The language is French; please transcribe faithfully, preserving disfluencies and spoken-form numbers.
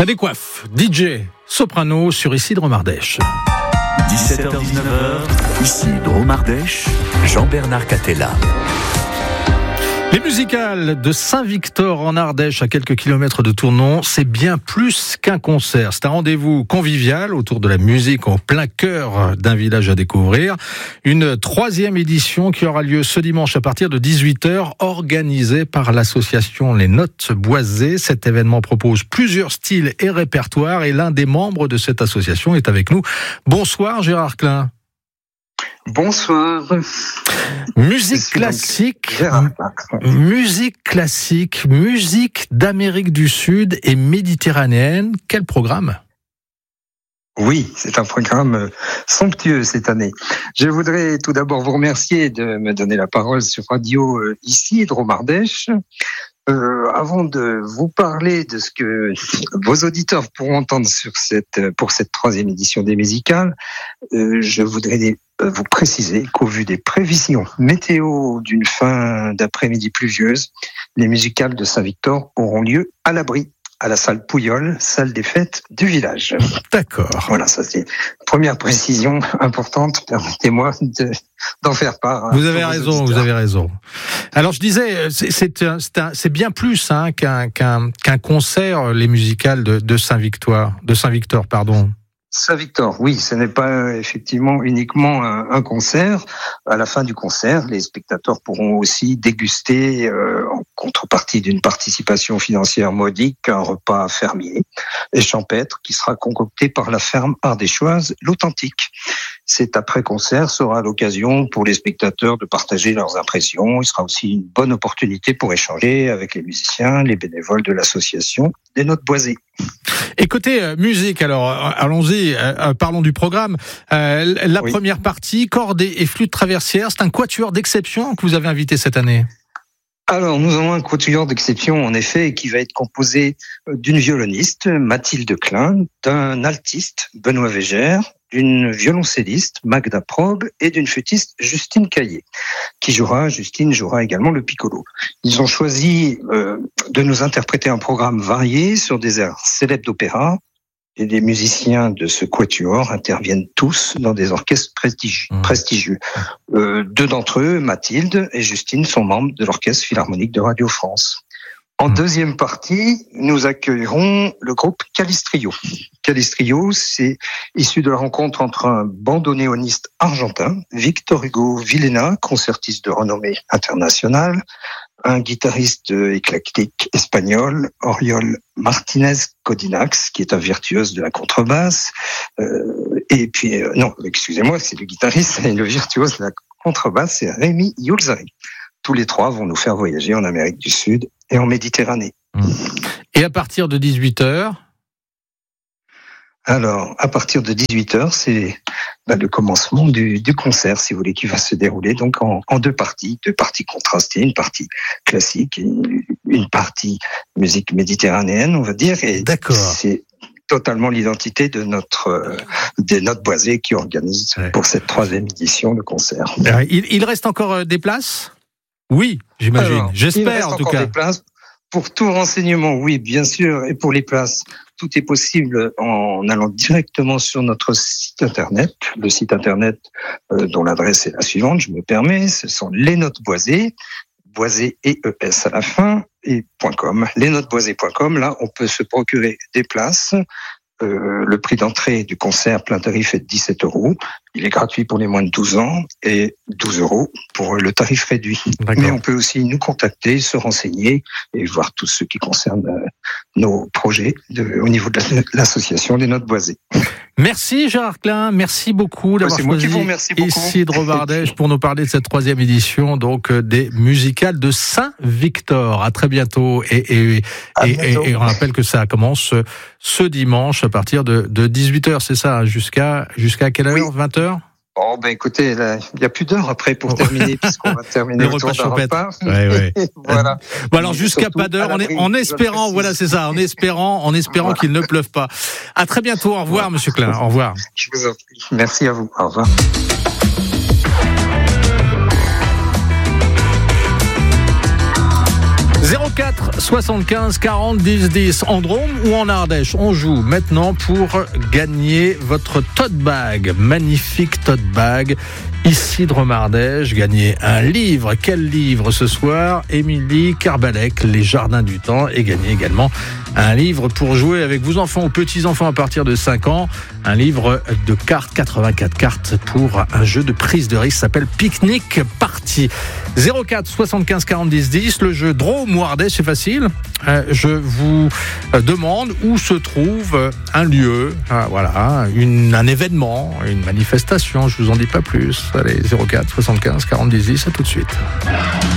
Ça décoiffe. D J Soprano sur Ici Drôme Ardèche. dix-sept heures dix-neuf heures, ici Drôme Ardèche, Jean-Bernard Catella. Les musicales de Saint-Victor en Ardèche, à quelques kilomètres de Tournon, c'est bien plus qu'un concert. C'est un rendez-vous convivial autour de la musique au plein cœur d'un village à découvrir. Une troisième édition qui aura lieu ce dimanche à partir de dix-huit heures, organisée par l'association Les Notes Boisées. Cet événement propose plusieurs styles et répertoires et l'un des membres de cette association est avec nous. Bonsoir Gérard Klein. Bonsoir. Musique classique, musique classique, musique d'Amérique du Sud et méditerranéenne. Quel programme ? Oui, c'est un programme somptueux cette année. Je voudrais tout d'abord vous remercier de me donner la parole sur Radio euh, ici, Drôme Ardèche. Euh, avant de vous parler de ce que vos auditeurs pourront entendre sur cette, pour cette troisième édition des musicales, euh, je voudrais vous préciser qu'au vu des prévisions météo d'une fin d'après-midi pluvieuse, les musicales de Saint-Victor auront lieu à l'abri, à la salle Pouilleul, salle des fêtes du village. D'accord. Voilà, ça c'est une première précision importante. Permettez-moi de, d'en faire part. Vous avez raison, vous avez raison. Alors je disais, c'est, c'est, c'est, un, c'est bien plus hein, qu'un, qu'un, qu'un concert, les musicales de, de Saint-Victor, de Saint-Victor, pardon. Saint-Victor, oui, ce n'est pas effectivement uniquement un, un concert. À la fin du concert, les spectateurs pourront aussi déguster, euh, en contrepartie d'une participation financière modique, un repas fermier et champêtre qui sera concocté par la ferme ardéchoise L'Authentique. Cet après-concert sera l'occasion pour les spectateurs de partager leurs impressions. Il sera aussi une bonne opportunité pour échanger avec les musiciens, les bénévoles de l'association des Notes Boisées. Et côté euh, musique, alors allons-y, euh, parlons du programme. Euh, la oui. Première partie, cordes et flûte traversière, c'est un quatuor d'exception que vous avez invité cette année. Alors, nous avons un quatuor d'exception, en effet, qui va être composé d'une violoniste, Mathilde Klein, d'un altiste, Benoît Végère, d'une violoncelliste, Magda Probe, et d'une flûtiste, Justine Caillé, qui jouera, Justine jouera également le piccolo. Ils ont choisi euh, de nous interpréter un programme varié sur des airs célèbres d'opéra, et les musiciens de ce quatuor interviennent tous dans des orchestres prestigieux. Mmh. prestigieux. Euh, deux d'entre eux, Mathilde et Justine, sont membres de l'Orchestre Philharmonique de Radio France. En mmh. deuxième partie, nous accueillerons le groupe Calistrio. Calistrio, c'est issu de la rencontre entre un bandonéoniste argentin, Victor Hugo Villena, concertiste de renommée internationale, un guitariste éclectique espagnol, Oriol Martinez Codinax, qui est un virtuose de la contrebasse, euh, et puis, euh, non, excusez-moi, c'est le guitariste et le virtuose de la contrebasse, c'est Rémi Youlzari. Tous les trois vont nous faire voyager en Amérique du Sud et en Méditerranée. Et à partir de dix-huit heures ? Alors, à partir de dix-huit heures, c'est bah, le commencement du, du concert, si vous voulez, qui va se dérouler donc en, en deux parties, deux parties contrastées, une partie classique et une partie musique méditerranéenne, on va dire. Et D'accord. C'est totalement l'identité de notre des Notes Boisées qui organise ouais. pour cette troisième édition le concert. Il, il reste encore des places ? Oui, j'imagine. Alors, j'espère en tout cas. Des places. Pour tout renseignement, oui, bien sûr, et pour les places, tout est possible en allant directement sur notre site internet. Le site internet euh, dont l'adresse est la suivante, je me permets, ce sont les Notes Boisées, Boisées et E S à la fin, et .com, les notes boisées point com. Là, on peut se procurer des places. Euh, le prix d'entrée du concert plein tarif est de dix-sept euros. Il est gratuit pour les moins de douze ans et douze euros pour le tarif réduit. D'accord. Mais on peut aussi nous contacter, se renseigner et voir tout ce qui concerne euh, nos projets de, au niveau de la, l'association des Notes Boisées. Merci Gérard Klein, merci beaucoup d'avoir C'est choisi moi qui vous ici Drôme Ardèche pour nous parler de cette troisième édition donc des musicales de Saint-Victor. À très bientôt et, et, à et, bientôt. et, et on rappelle que ça commence ce dimanche à partir de, de dix-huit heures, c'est ça, jusqu'à jusqu'à quelle heure ? Oui. vingt heures ? Oh, ben écoutez, il n'y a plus d'heure après pour terminer, puisqu'on va terminer le autour repas d'un champêtre. repas. Ouais, ouais. Voilà. Bon, alors jusqu'à pas d'heure, en, en espérant, voilà, c'est ça, en espérant, en espérant voilà. qu'il ne pleuve pas. À très bientôt, au revoir, voilà. Monsieur Klein, au revoir. Je vous en prie. Merci à vous, au revoir. zéro quatre soixante-quinze quarante dix dix. En Drôme ou en Ardèche, on joue maintenant pour gagner votre tote bag. Magnifique tote bag. Ici Drôme Ardèche, gagner un livre. Quel livre ce soir? Émilie Carbalec, Les Jardins du Temps, et gagner également un livre pour jouer avec vos enfants ou petits-enfants à partir de cinq ans. Un livre de cartes, quatre-vingt-quatre cartes pour un jeu de prise de risque, s'appelle Pique-Nique Party. zéro quatre soixante-quinze quarante dix dix, le jeu Drôme ou Ardèche, c'est facile. Euh, je vous demande où se trouve un lieu, euh, voilà, une, un événement, une manifestation, je vous en dis pas plus. Allez, zéro quatre soixante-quinze quarante dix dix, à tout de suite.